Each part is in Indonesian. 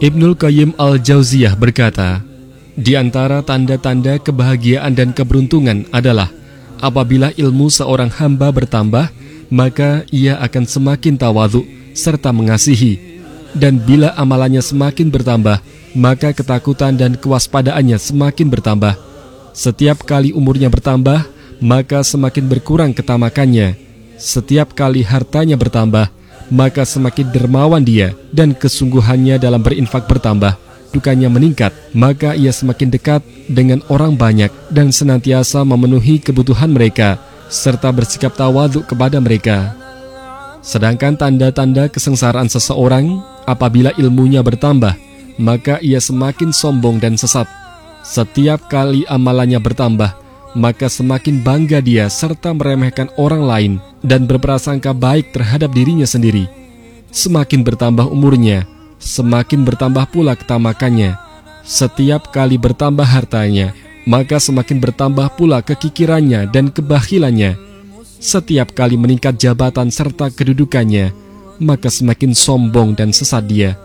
Ibnul Qayyim al-Jauziyah berkata, di antara tanda-tanda kebahagiaan dan keberuntungan adalah apabila ilmu seorang hamba bertambah, maka ia akan semakin tawadhu serta mengasihi. Dan bila amalannya semakin bertambah, maka ketakutan dan kewaspadaannya semakin bertambah. Setiap kali umurnya bertambah, maka semakin berkurang ketamakannya. Setiap kali hartanya bertambah, maka semakin dermawan dia dan kesungguhannya dalam berinfak bertambah. Dukanya meningkat, maka ia semakin dekat dengan orang banyak dan senantiasa memenuhi kebutuhan mereka, serta bersikap tawadhu kepada mereka. Sedangkan tanda-tanda kesengsaraan seseorang, apabila ilmunya bertambah, maka ia semakin sombong dan sesat. Setiap kali amalannya bertambah, maka semakin bangga dia serta meremehkan orang lain dan berprasangka baik terhadap dirinya sendiri. Semakin bertambah umurnya, semakin bertambah pula ketamakannya. Setiap kali bertambah hartanya, maka semakin bertambah pula kekikirannya dan kebakhilannya. Setiap kali meningkat jabatan serta kedudukannya, maka semakin sombong dan sesat dia.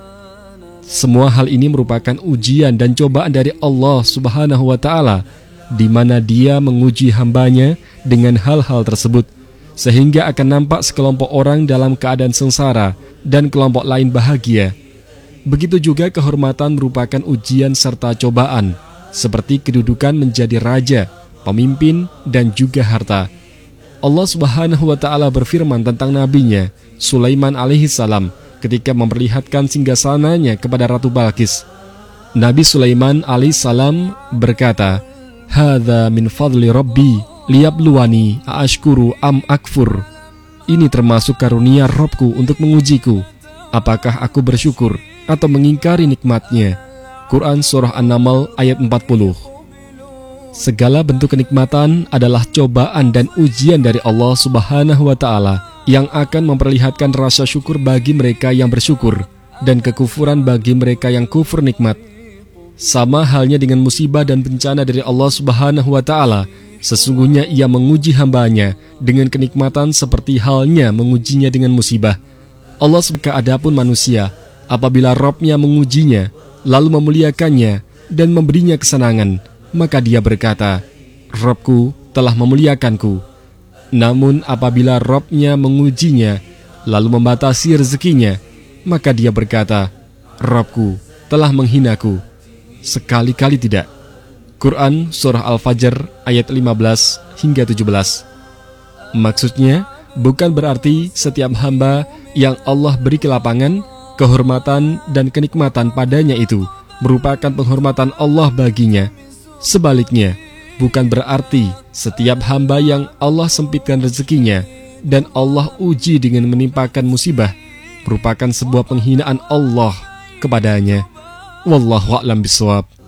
Semua hal ini merupakan ujian dan cobaan dari Allah Subhanahu wa Ta'ala, di mana Dia menguji hambanya dengan hal-hal tersebut, sehingga akan nampak sekelompok orang dalam keadaan sengsara dan kelompok lain bahagia. Begitu juga kehormatan merupakan ujian serta cobaan, seperti kedudukan menjadi raja, pemimpin, dan juga harta. Allah Subhanahu wa Ta'ala berfirman tentang nabinya Sulaiman alaihissalam ketika memperlihatkan singgasananya kepada Ratu Balqis. Nabi Sulaiman alaihissalam berkata, "Hadza min fadli Rabbi liyabluwani aashkuru am akfur." Ini termasuk karunia Robku untuk mengujiku, apakah aku bersyukur atau mengingkari nikmatnya. Quran Surah An-Naml ayat 40. Segala bentuk kenikmatan adalah cobaan dan ujian dari Allah Subhanahu wa Ta'ala yang akan memperlihatkan rasa syukur bagi mereka yang bersyukur dan kekufuran bagi mereka yang kufur nikmat. Sama halnya dengan musibah dan bencana dari Allah Subhanahu wa Ta'ala, sesungguhnya Ia menguji hambanya dengan kenikmatan seperti halnya mengujinya dengan musibah. Allah SWT adapun manusia, apabila Rabb-Nya mengujinya, lalu memuliakannya dan memberinya kesenangan, maka dia berkata, "Rabbku telah memuliakanku." Namun apabila Rabb-Nya mengujinya, lalu membatasi rezekinya, maka dia berkata, "Rabbku telah menghinaku." Sekali-kali tidak. Quran Surah Al-Fajr ayat 15 hingga 17. Maksudnya, bukan berarti setiap hamba yang Allah beri kelapangan, kehormatan, dan kenikmatan padanya itu merupakan penghormatan Allah baginya. Sebaliknya, bukan berarti setiap hamba yang Allah sempitkan rezekinya dan Allah uji dengan menimpakan musibah merupakan sebuah penghinaan Allah kepadanya. Wallahu a'lam bishawab.